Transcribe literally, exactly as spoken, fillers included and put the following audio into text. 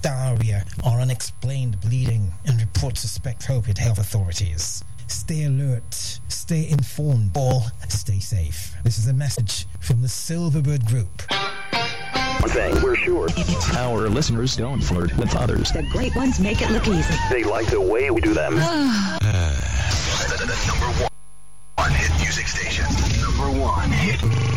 diarrhea, or unexplained bleeding and report to appropriate health authorities. Stay alert, stay informed, or stay safe. This is a message from the Silverbird Group. One thing we're sure, our listeners don't flirt with others. The great ones make it look easy. They like the way we do them. The number one hit music station. Number one hit